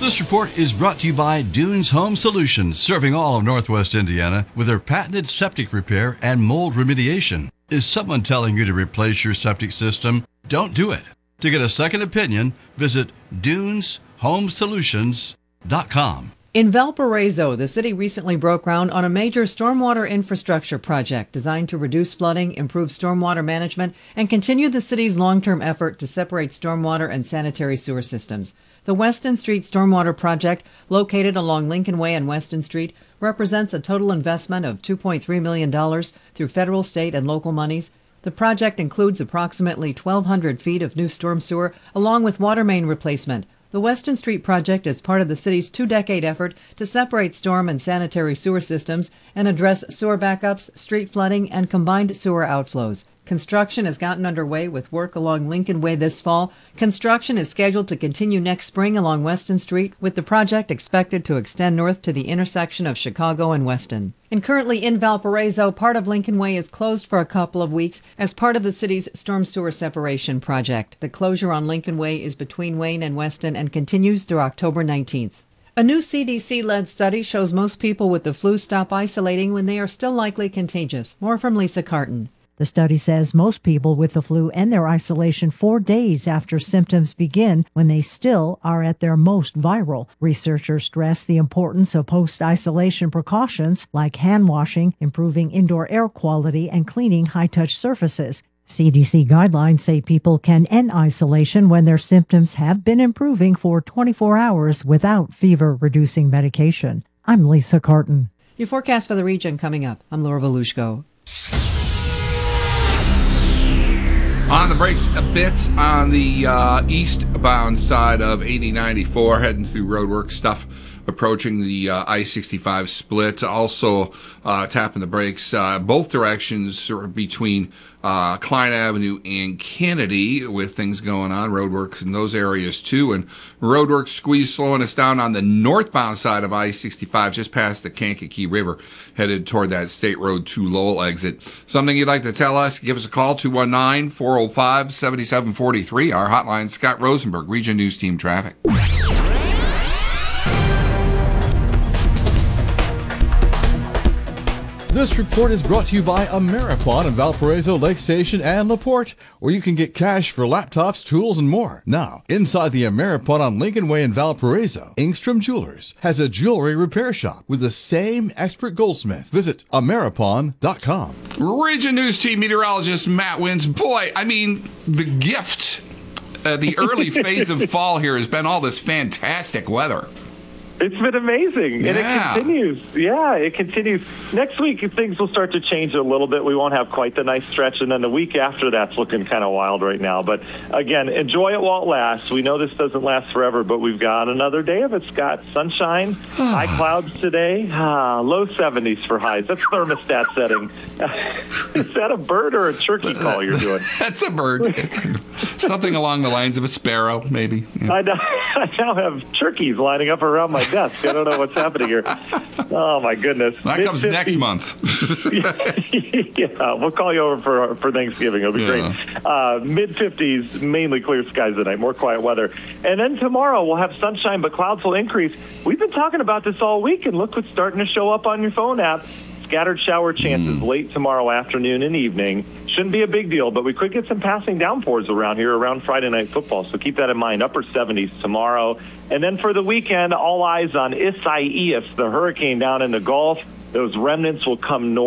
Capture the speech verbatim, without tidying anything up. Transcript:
This report is brought to you by Dunes Home Solutions, serving all of Northwest Indiana with their patented septic repair and mold remediation. Is someone telling you to replace your septic system? Don't do it. To get a second opinion, visit dunes home solutions dot com. In Valparaiso, the city recently broke ground on a major stormwater infrastructure project designed to reduce flooding, improve stormwater management, and continue the city's long-term effort to separate stormwater and sanitary sewer systems. The Weston Street Stormwater Project, located along Lincoln Way and Weston Street, represents a total investment of two point three million dollars through federal, state, and local monies. The project includes approximately twelve hundred feet of new storm sewer, along with water main replacement. The Weston Street project is part of the city's two-decade effort to separate storm and sanitary sewer systems and address sewer backups, street flooding, and combined sewer outflows. Construction has gotten underway with work along Lincoln Way this fall. Construction is scheduled to continue next spring along Weston Street, with the project expected to extend north to the intersection of Chicago and Weston. And currently in Valparaiso, part of Lincoln Way is closed for a couple of weeks as part of the city's storm sewer separation project. The closure on Lincoln Way is between Wayne and Weston and continues through October nineteenth. A new C D C-led study shows most people with the flu stop isolating when they are still likely contagious. More from Lisa Carton. The study says most people with the flu end their isolation four days after symptoms begin when they still are at their most viral. Researchers stress the importance of post-isolation precautions like hand washing, improving indoor air quality, and cleaning high-touch surfaces. C D C guidelines say people can end isolation when their symptoms have been improving for twenty-four hours without fever-reducing medication. I'm Lisa Carton. Your forecast for the region coming up. I'm Laura Volushko. On the brakes a bit on the uh, eastbound side of eighty ninety-four, heading through roadwork stuff, approaching the uh, I sixty-five split. Also uh, tapping the brakes uh, both directions sort of between uh, Klein Avenue and Kennedy with things going on, roadworks in those areas too. And roadwork squeeze slowing us down on the northbound side of I sixty-five, just past the Kankakee River, headed toward that State Road two Lowell exit. Something you'd like to tell us, give us a call, two one nine, four oh five, seven seven four three. Our hotline, Scott Rosenberg, Region News Team Traffic. This report is brought to you by Ameripon in Valparaiso, Lake Station, and LaPorte, where you can get cash for laptops, tools, and more. Now, inside the Ameripon on Lincoln Way in Valparaiso, Engstrom Jewelers has a jewelry repair shop with the same expert goldsmith. Visit Ameripon dot com. Region News Team meteorologist Matt Wins. Boy, I mean, the gift, uh, the early phase of fall here has been all this fantastic weather. It's been amazing, yeah. and it continues. Yeah, it continues. Next week, things will start to change a little bit. We won't have quite the nice stretch, and then the week after that's looking kind of wild right now. But, again, enjoy it while it lasts. We know this doesn't last forever, but we've got another day of it, Scott. Sunshine, high clouds today, ah, low seventies for highs. That's thermostat setting. Is that a bird or a turkey call you're doing? That's a bird. Something along the lines of a sparrow, maybe. Yeah. I, now, I now have turkeys lining up around my desk. I don't know what's happening here. Oh, my goodness. That Mid comes next month. Yeah, we'll call you over for for Thanksgiving. It'll be yeah. great. Uh, mid fifties, mainly clear skies tonight, more quiet weather. And then tomorrow we'll have sunshine, but clouds will increase. We've been talking about this all week, and look what's starting to show up on your phone app. Scattered shower chances mm. late tomorrow afternoon and evening. Shouldn't be a big deal, but we could get some passing downpours around here around Friday Night Football, so keep that in mind. Upper seventies tomorrow. And then for the weekend, all eyes on Isaias, the hurricane down in the Gulf. Those remnants will come north.